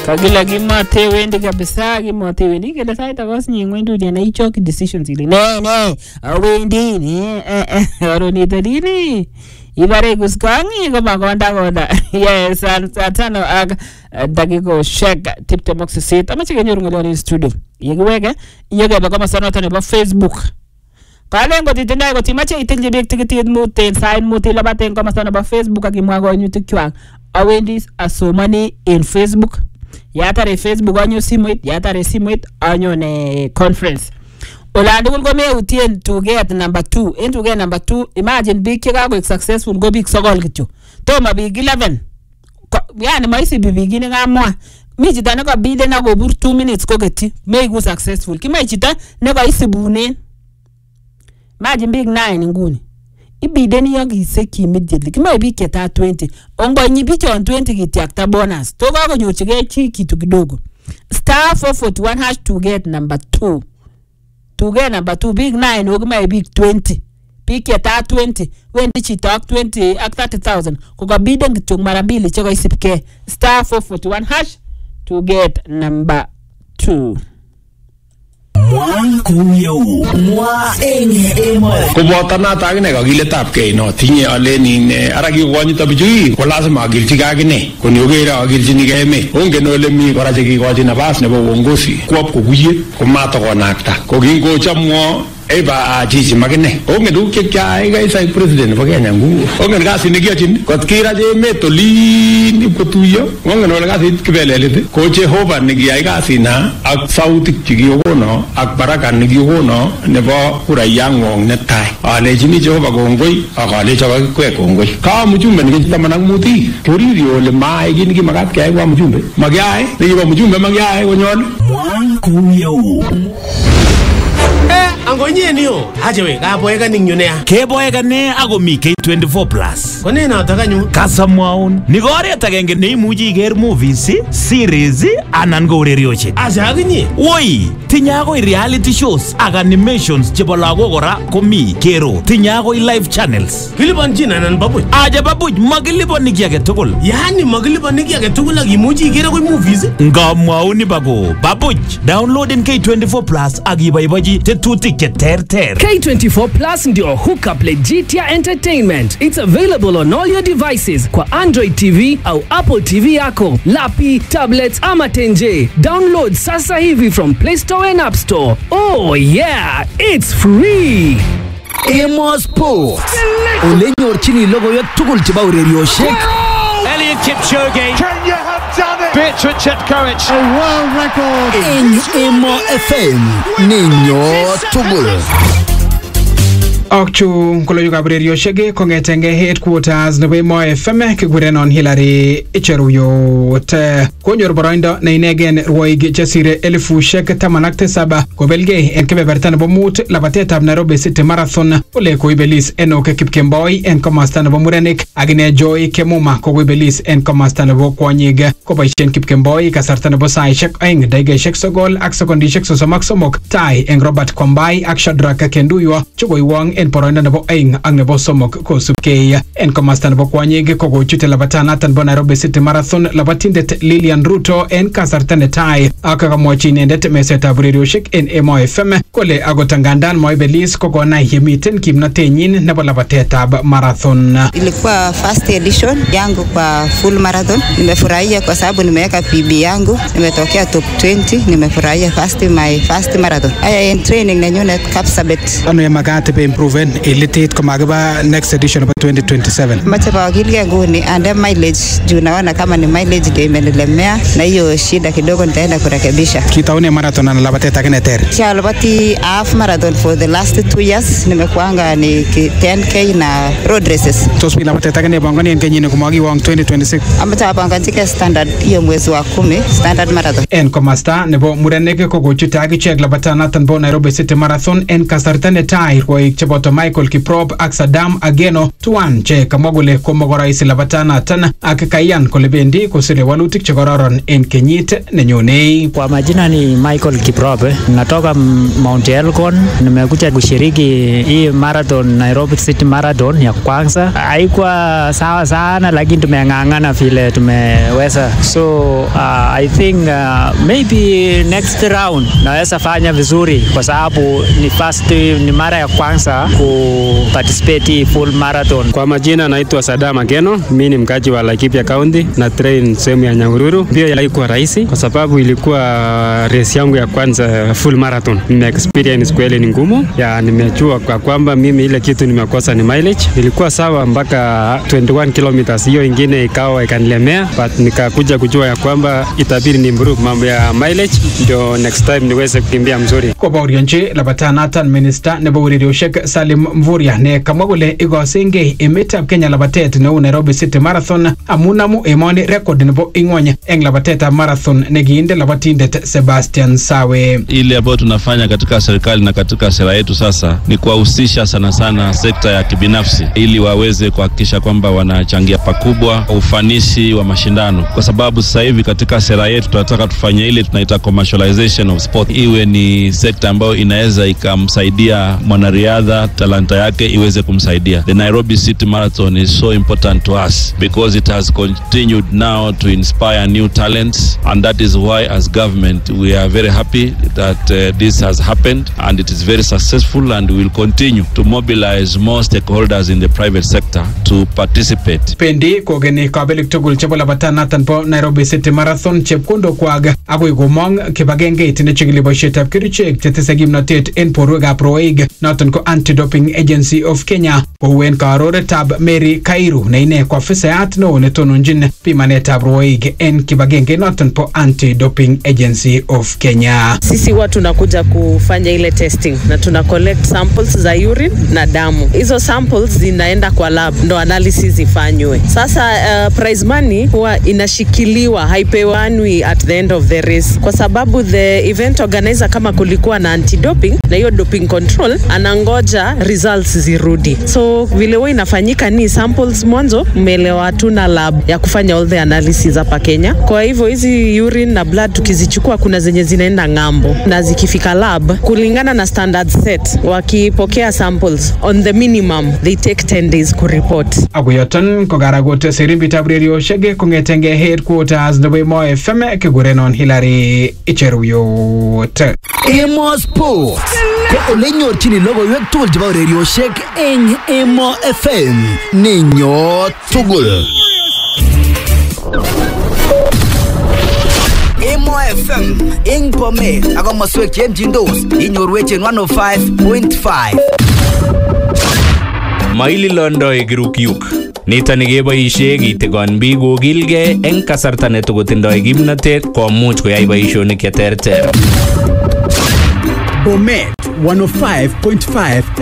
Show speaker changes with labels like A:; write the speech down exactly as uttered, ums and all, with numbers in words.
A: Kagila kimate wendi kabisa kimate wendi kila sait akos nyingwendu dia na ichoki decisions ile no no wendi ni aroni tadini ibare kuskangi ko makonda konda yes atano ag dakiko shek tipte mox sit amache kenyoru ngoloni studio yekiweke yeke ba kama sana tane ba Facebook kale ngoti tindai ko timache itilje bek tikitit muten sign mutila baten kama sana ba Facebook akimwa ko nyutik kwak awendi asomani in Facebook yatare Facebook anyo simoit yatare simoit anyo ne conference Olandi will go me utien to get number two into get number two imagine big Chicago successful go big sogol kityo toma big eleven yani maisi bibigini ngamwa mi chita ne ko bide na go bur two minutes ko geti me go successful kima chita ne ko isibunen imagine big nine nguni ibide ni yakiseki immediately kima big keta twenty ongo nyibicho on twenty kitiakta bonus to ko nyochige chi kitu kidogo star four forty-one hash to get number two to get number two big nine ogma big twenty big keta twenty when dichi talk twenty ak thirty thousand ko bide ngitung mara mbili cheko isipke star four forty-one hash to get number two.
B: Kubota na tagine kagile tapke no tinye aleni ne aragi kwani tabiji ko lazima agilchi gagine ko nyogera agilchi ni game onge no le mi kora cheki ko tina bas ne bo wongosi ko ko guye ko mato ko nakta ko gingo chamwo eba ajiji magine onge du ke kya ga isa president bo Kenya ngu onge ga sini gyachin ko kira je metoli ni ko tuyo onge no ga sit kibelele ko Jehova ni ga ga sina ak sauti chigi hono ak baraka ni gi hono ne bo kura yango ne tai ale jini Jehova gongoi akale chaga kwe gongoi ka mujumbe ni tamana muti kuri rio le mai gi ni magat ke wa mujumbe magyai ni ba mujumbe magyai wonyol kuyo
C: Ango nyenio ajewe ka boyega ningyunea
D: ke boyega ne ago mi K twenty-four plus
C: kone na takanyu
D: kasamwaun ni gore tagenge ne imuji iger movies series anan go urerioche
C: aja aginye
D: woi tinyago reality shows ag animations chebo lago gora komi kero tinyago live channels
C: kilibon jina nan babuj
D: aja babuj magilibon ni kiage tugul
C: yani magilibon ni kiage tugul ag imuji iger go movies
D: ngamwaun ni bago babuj download in K twenty-four plus ag ibaibaji tetutik ter ter
E: K twenty-four plus ndio hookup legitia entertainment. It's available on all your devices kwa Android T V au Apple T V yako, lapi, tablets ama tenje. Download sasa hivi from Play Store and App Store. Oh yeah, it's free.
F: Amos Po. Olenyor chini logo yo tugul cheba urerioshek.
G: Elliot Kipchoge. Can you have done it? Bertrand Chepkoech.
F: A world record. In Emo F M. Ninyo tugul.
H: Akchu kolo yuga brerio shege kongetenge headquarters nebo Emo F M kigurenon Hillary Icheruyot konyor boroindo ne inegen rwoig chesire elifu shek tamanak tisaba kobelge en kebeberta nebo mut labatetab Nairobi City Marathon ole koibelis Enoch Kipkemboi en komasta nebo murenik agine Joy Kemuma koibelis en komasta nebo kwonyig koboisien Kipkemboi kasarta nebo saishek aeng daigeshek sogol ak sekondishek sosom ak somok tai en Robert Kwambai ak Shadrack Kenduyo chukoiwang en poroindo nebo aeng ak nebo somok kosubkei en komasta nebo kwonyig kokochute labatanatan bo Nairobi City Marathon labatindet Lilian Ruto en kasarta netai ak kamwachi inendet mesetab urerioshek en Emo F M kole agotangandan moibelis kokonai yemiten kimnatenyin nebo labatetab marathon.
I: Ilikuwa first edition yangu kwa full marathon. Nimefurahia kwa sababu nimeweka P B yangu, nimetokea top twenty, nimefurahia first my first marathon. Aya en training na nyone Kapsabet.
H: Ano yamagate be improven elitate komagaba next edition of twenty twenty-seven.
I: Mache pa gilge nguni and mileage juu naona kama ni mileage ndio imenilemea na hiyo shida kidogo nitaenda kurekebisha.
H: Kitaone marathon na labateta kene ter.
I: Cha labati half marathon for the last two years nimekuanga ni ten K na road races.
H: Tospi labateta kene bangani en kenyine kumagi wang twenty twenty-six.
I: Amata bangani standard hiyo mwezi wa kumi standard marathon.
H: En komasta nebo mureneke kokochute agichek labatanatan bo Nairobi City Marathon en kasarta netai rwoik chebo koboto Michael Kiprop ak Saddam Ageno tuan che kamwa kole komokoroisi labatanatan ak kaiyan kole bendi kosire walutik che kororon en kenyit nenyone.
J: Kwa majina ni Michael Kiprop, natoka Mount Elgon, nimekuja kushiriki hii marathon, Nairobi City Marathon ya kwanza. Haikuwa sawa sana lakini tumeng'ang'ana vile tumeweza. So uh, I think uh, maybe next round naweza fanya vizuri kwa sababu ni first, ni mara ya kwanza ku participate full marathon.
K: Kwa majina naitwa Saddam Ageno, mimi ni mkaji wa Laikipia County na train sehemu ya Nyahururu. Mbio ilikuwa rahisi kwa sababu ilikuwa race yangu ya kwanza full marathon. Nime experience kweli ni ngumu. Ya nimejua kwa kwamba mimi ile kitu nimekosa ni mileage. Ilikuwa sawa mpaka twenty one kilometers, hiyo ingine ikawa ikanilemea, but nikakuja kujua ya kwamba itabidi ni improve mambo ya mileage ndio next time niweze kukimbia mzuri.
H: Kwa baurianche labatanatan minister nebo urerioshek Salim Mvurya ne kamwa kole igosenge emetab Kenya labatet neu Nairobi City Marathon amunamu emoni record nebo ingwony eng labatetab marathon nekiinde labatindet Sebastian Sawe.
L: Ile ambayo tunafanya katika serikali na katika sera yetu sasa ni kuwahusisha sana sana sekta ya kibinafsi ili waweze kuhakikisha kwamba wanachangia pakubwa ufanisi wa mashindano, kwa sababu sasa hivi katika sera yetu tunataka tufanye ile tunaita commercialization of sport, iwe ni sekta ambayo inaweza ikamsaidia mwanariadha talanta yake iweze kumsaidia. The Nairobi City Marathon is so important to us because it has continued now to inspire new talents, and that is why as government we are very happy that uh, this has happened and it is very successful, and we will continue to mobilize more stakeholders in the private sector to participate.
H: Pendi kogeni kabelik tugul chebo labatanatan po Nairobi City Marathon chepkondo kwag agoi komong kibagenge itine chigili boisietab kerichek chetese kimnatet en borwekab rwoik noton ko Anti-Doping Agency of Kenya kouen karoretab Mary Kairu ne ine kwa afisayat neo netononjin pimanetab rwoik en kibagenge noton po Anti-Doping Agency of Kenya.
M: Sisi huwa tunakuja kufanya ile testing na tuna collect samples za urine na damu. Hizo samples zinaenda kwa lab ndo analysis ifanywe. Sasa uh, prize money huwa inashikiliwa, haipewanwi at the end of the race, kwa sababu the event organizer kama kulikuwa na anti-doping na hiyo doping control anangoja results zirudi. So vile huwa inafanyika ni samples mwanzo mmelewa tuna lab ya kufanya all the analysis hapa Kenya. Kwa hivyo hizi urine na blood tukizichukua kuna zenye zinaenda ngambo na zikifika lab kulingana na standard set, wakipokea samples on the minimum they take ten days ku report.
H: Aguyoton kogaragote serimbitab rerioshek kongetenge headquarters nebo Emo F M kigurenon Hilary Icheruyot.
F: Emo Sport ko ole nyorchini logoiwek tugul chebo urerioshek eng Emo F M ninyo tugul. Emo F M ing Bomet ako maswek chemchindos inyorwech en one oh five point five.
N: Maili Londoi Girukyuk. Nitoni keboishe kitigon biik kokilgei eng kasarta netokotindoi kimnatet komuch koyai boishonik cheterter.
O: Bomet one oh five point five